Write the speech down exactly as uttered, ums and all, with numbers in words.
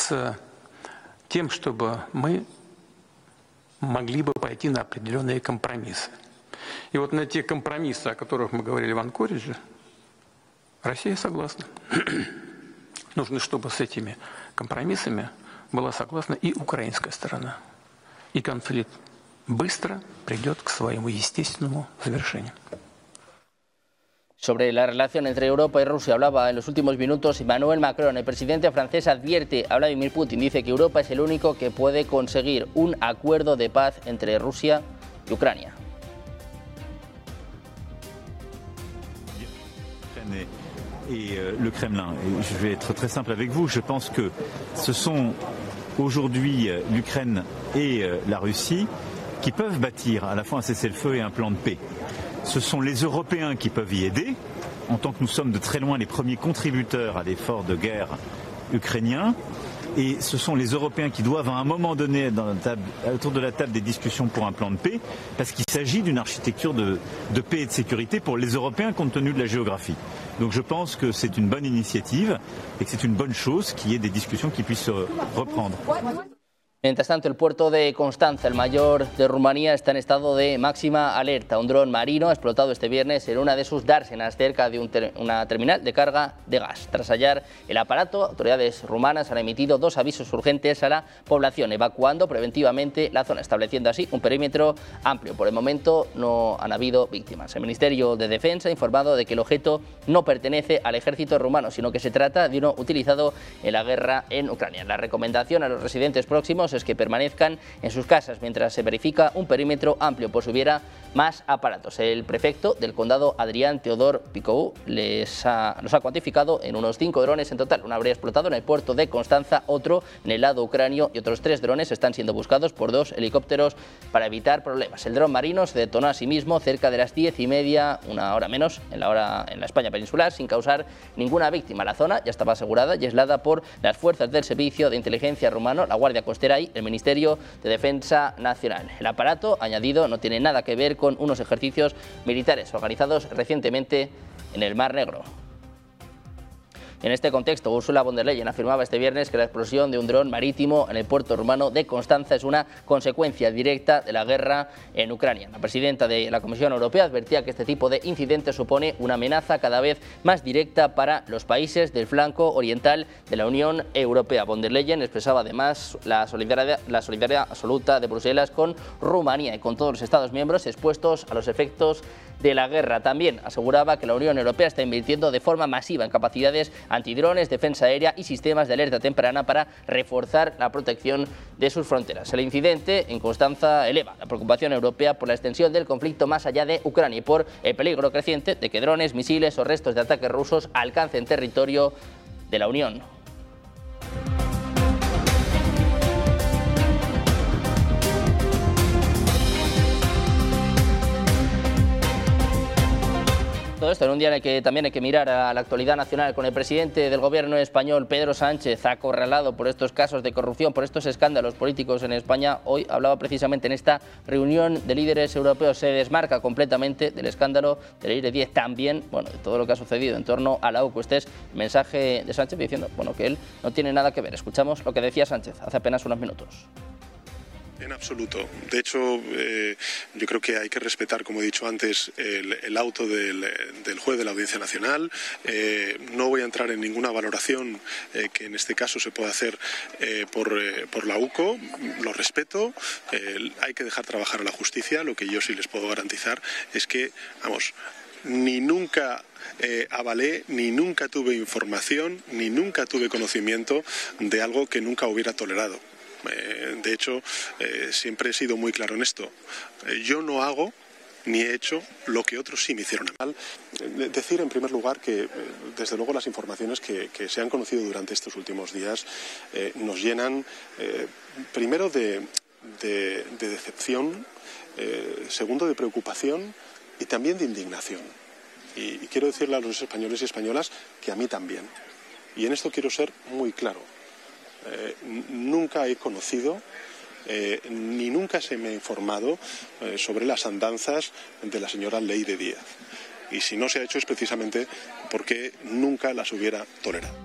с тем, чтобы мы могли бы пойти на определенные компромиссы. И вот на те компромиссы, о которых мы говорили в Анкоридже, Россия согласна. Нужно, чтобы с этими компромиссами была согласна и украинская сторона. И конфликт быстро придет к своему естественному завершению. Sobre la relación entre Europa y Rusia hablaba en los últimos minutos Emmanuel Macron. El presidente francés advierte a Vladimir Putin, dice que Europa es el único que puede conseguir un acuerdo de paz entre Rusia y Ucrania. Et euh, le Kremlin. Et je vais être très simple avec vous. Je pense que ce sont aujourd'hui euh, l'Ukraine et euh, la Russie qui peuvent bâtir à la fois un cessez-le-feu et un plan de paix. Ce sont les Européens qui peuvent y aider, en tant que nous sommes de très loin les premiers contributeurs à l'effort de guerre ukrainien. Et ce sont les Européens qui doivent à un moment donné dans la table, autour de la table des discussions pour un plan de paix, parce qu'il s'agit d'une architecture de, de paix et de sécurité pour les Européens compte tenu de la géographie. Donc je pense que c'est une bonne initiative et que c'est une bonne chose qu'il y ait des discussions qui puissent reprendre. Mientras tanto, el puerto de Constanza, el mayor de Rumanía, está en estado de máxima alerta. Un dron marino ha explotado este viernes en una de sus dársenas cerca de un ter una terminal de carga de gas. Tras hallar el aparato, autoridades rumanas han emitido dos avisos urgentes a la población, evacuando preventivamente la zona, estableciendo así un perímetro amplio. Por el momento no han habido víctimas. El Ministerio de Defensa ha informado de que el objeto no pertenece al ejército rumano, sino que se trata de uno utilizado en la guerra en Ucrania. La recomendación a los residentes próximos es que permanezcan en sus casas mientras se verifica un perímetro amplio por si hubiera más aparatos. El prefecto del condado, Adrián Teodor Picou, les ha, los ha cuantificado en unos cinco drones en total. Uno habría explotado en el puerto de Constanza, otro en el lado ucranio y otros tres drones están siendo buscados por dos helicópteros para evitar problemas. El dron marino se detonó a sí mismo cerca de las diez y media, una hora menos, en la, hora, en la España peninsular, sin causar ninguna víctima. La zona ya estaba asegurada y aislada por las fuerzas del Servicio de Inteligencia rumano, la Guardia Costera y el Ministerio de Defensa Nacional. El aparato, añadido, no tiene nada que ver con unos ejercicios militares organizados recientemente en el Mar Negro. En este contexto, Ursula von der Leyen afirmaba este viernes que la explosión de un dron marítimo en el puerto rumano de Constanza es una consecuencia directa de la guerra en Ucrania. La presidenta de la Comisión Europea advertía que este tipo de incidentes supone una amenaza cada vez más directa para los países del flanco oriental de la Unión Europea. Von der Leyen expresaba además la solidaridad, la solidaridad absoluta de Bruselas con Rumanía y con todos los Estados miembros expuestos a los efectos de la guerra. También aseguraba que la Unión Europea está invirtiendo de forma masiva en capacidades antidrones, defensa aérea y sistemas de alerta temprana para reforzar la protección de sus fronteras. El incidente en Constanza eleva la preocupación europea por la extensión del conflicto más allá de Ucrania y por el peligro creciente de que drones, misiles o restos de ataques rusos alcancen territorio de la Unión. Todo esto en un día en el que también hay que mirar a la actualidad nacional con el presidente del gobierno español, Pedro Sánchez, acorralado por estos casos de corrupción, por estos escándalos políticos en España. Hoy hablaba precisamente en esta reunión de líderes europeos. Se desmarca completamente del escándalo del I R diez, también, bueno, de todo lo que ha sucedido en torno a la U C U. Este es el mensaje de Sánchez diciendo, bueno, que él no tiene nada que ver. Escuchamos lo que decía Sánchez hace apenas unos minutos. En absoluto. De hecho, eh, yo creo que hay que respetar, como he dicho antes, el, el auto del, del juez de la Audiencia Nacional. Eh, no voy a entrar en ninguna valoración eh, que en este caso se pueda hacer eh, por, eh, por la U C O. Lo respeto. Eh, hay que dejar trabajar a la justicia. Lo que yo sí les puedo garantizar es que, vamos, ni nunca eh, avalé, ni nunca tuve información, ni nunca tuve conocimiento de algo que nunca hubiera tolerado. De hecho, eh, siempre he sido muy claro en esto. Eh, yo no hago ni he hecho lo que otros sí me hicieron mal. Eh, decir, en primer lugar, que eh, desde luego las informaciones que, que se han conocido durante estos últimos días eh, nos llenan, eh, primero, de, de, de decepción, eh, segundo, de preocupación y también de indignación. Y, y quiero decirle a los españoles y españolas que a mí también. Y en esto quiero ser muy claro. Eh, nunca he conocido eh, ni nunca se me ha informado eh, sobre las andanzas de la señora Leyre Díaz. Y si no se ha hecho es precisamente porque nunca las hubiera tolerado.